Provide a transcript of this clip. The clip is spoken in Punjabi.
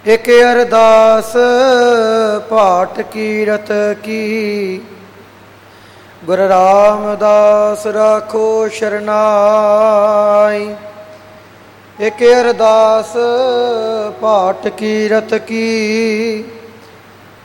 ਇਕ ਅਰਦਾਸ ਪਾਠ ਕੀਰਤ ਕੀ। ਗੁਰੂ ਰਾਮਦਾਸ ਰਾਖੋ ਸ਼ਰਨਾਈ। ਇਕ ਅਰਦਾਸ ਪਾਠ ਕੀਰਤ ਕੀ।